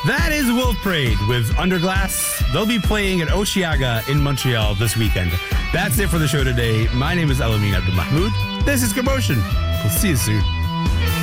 That is Wolf Parade with Underglass. They'll be playing at Osheaga in Montreal this weekend. That's it for the show today. My name is Elamine Abdul Mahmoud. This is Commotion. We'll see you soon.